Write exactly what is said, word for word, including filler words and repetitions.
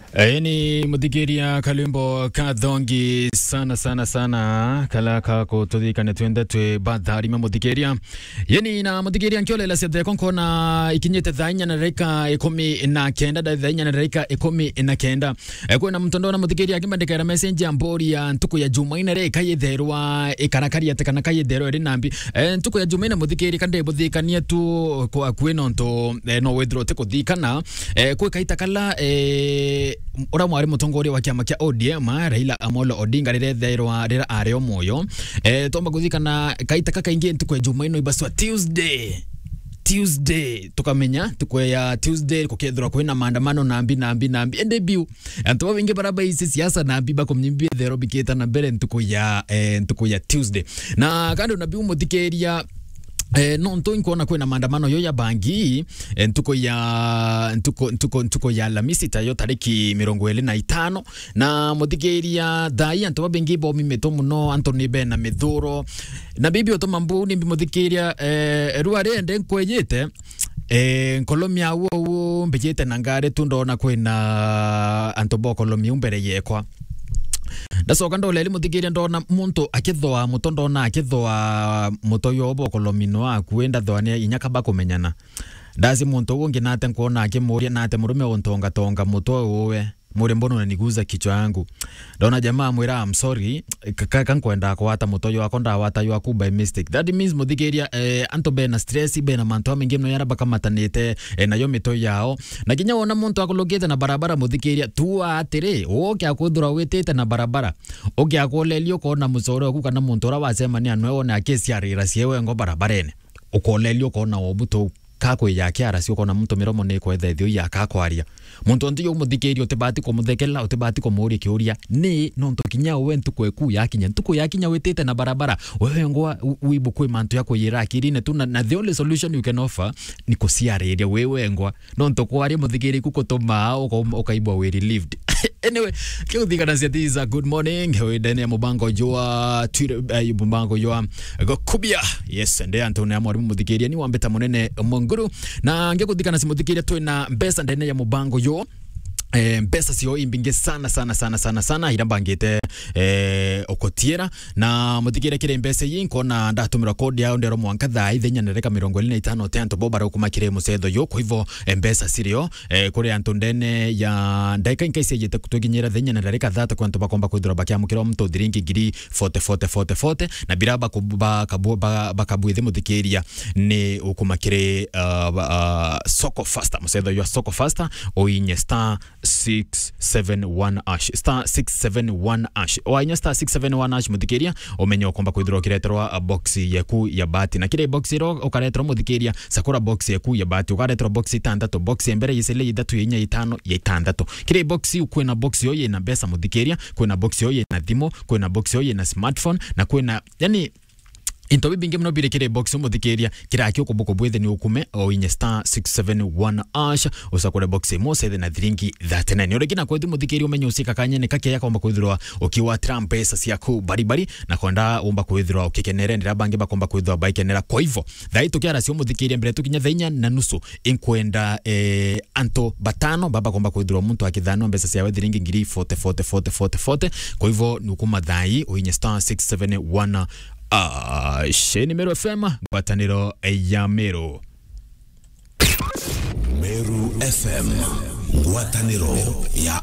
Eni muthikiria kalimbo kathongi sana sana sana kala kako tuthikane twende twe bathari ma muthikiria yeni na muthikiria nkiolela sethe konkona ikinyete thainya na reka ikumi na kenda da thainya na reka ikumi na kenda kwena mtondo na muthikiria akimandika message ambori ya ntuku ya Jumaine reka yetherwa ikarakari atekana kayetherwa eri nambi ntuku ya Jumaine muthikiria kande buthikania tu kwa kweno nto no withdraw te kuthikana kwe kaita kala ora mwari mutongoria wa kiama kia O D M Raila Amolo Odinga rire thairwa rira ari o moyo eh tomba guthikana kaita kaka ingi ntuko ya Jumaine ibaswa Tuesday Tuesday tukamenya tuko ya Tuesday kukethura kwina maandamano nambi nambi nambi ende biu anto wingi baraba isi siasa nambi bako mnyimbi thero biketa na mbere ntuko ya eh, ntuko ya Tuesday na kando na biu muthikeria Eh, no nto inkuona kwena maandamano yo ya bangi eh, ntuko ya ntuko ntuko ntuko ya Alhamisi tayo tariki mirongo iri na itano na muthikiria thai anto babengi bomi meto muno Anthony Bena Mithuro na bibi otomambu ni muthikiria eh, ruare ende nkwejete eh Colombia wo wo mbejete nangare tundona kwena antobo Colombia umbere yekwa ndasoka ndole eli muthikiria ndona muntu akithoa muto ndona akithoa muto yobo kolomino akuenda thoania inyakaba kumenyana ndazi muntu ungi nate nkuona akimuria nate murume ontonga tonga muto uwe muri mbono na niguza kichwa yangu ndona jamaa mwira I'm sorry kaka nkwenda kwata muto yo akonda wata yo aku by mistake that means muthikiria eh, anto bena stress bena manto mengi mno yara baka matanete eh, na yo mito yao na kinya wona muntu akulogete na barabara muthikiria tu atire oke akudura wetete na barabara oke akolelio kona musoro aku kana muntu ora wasema ni anwe ona akesi arira siewe ngo barabarene ukolelio kona obuto kako ya kiara sio kona muntu miromo ne kwa thethio ya kakwaria muntu ndi yo muthikirio tebati ko muthekela tebati ko muri kiuria ni no ntokinya we ntuko eku yakinya ntuko yakinya wetete na barabara wewe ngwa wibu kwe mantu yako yira kirine tu na the only solution you can offer ni kusiareria wewe ngwa no ntoko ari muthikiri kukotoma okaibwa we relieved anyway kiuthikana cia good morning we dene mubango jua twitter mubango jua gokubia yes ende Anthony Amolo muthikiria ni wambeta munene monguru na ngekuthikana simuthikiria twina mbesa ndene ya mubango yo Eh, mpesa sio imbinge sana sana sana sana sana irambangite eh, okotiera na muthikire kire mpesa yinko na ndatumira code yao ndero mwanka thai thenya nereka mirongo iri na itano tento bobara ukumakire musetho yo kwa hivyo mpesa sirio eh, kuri antu ndene ya ndaika inkaisi yete kutoginyera thenya nereka thata kwa antu bakomba kwithira bakia mukiro mto thiringi ngiri forty forty forty forty na biraba kuba kabuba bakabwithe muthikiria ni ukumakire uh, uh, soko faster musetho yo soko faster oinye star six seven one ash star six seven one ash o anya star six seven one ash muthikiria omenyo komba kwithiro kireterwa box yaku ya bati na kire box ro ukareterwa muthikiria sakura box yaku ya bati ukareterwa box itandatu box embere yisele ithatu inya itano ya itandatu kire box ukwena box yo yena besa muthikiria kwena box yo yena thimo kwena box yo yena smartphone na kwena yani into bingi mno bire kire box muthikiria kirakio kuboko bwethe ni ukume o inye star six seven one ash usakore box mo sethe na thiringi thirty nine ore kina kwethi muthikiria umenye usika kanyene kake yako omba kwithirwa ukiwa Trump pesa ciaku bari bari na kwenda umba kwithirwa ukikenere ndira bangi bakomba kwithirwa baikenera kwa hivyo thai tukiara cio muthikiria mbere tukinya thainya na nusu inkwenda eh, anto batano baba komba kwithirwa muntu akithano mbesa cia thiringi ngiri forty forty forty forty forty kwa hivyo nukuma thai o inye star six seven one Ah, sheni Meru F M gwataniro ya Meru Meru F M gwataniro ya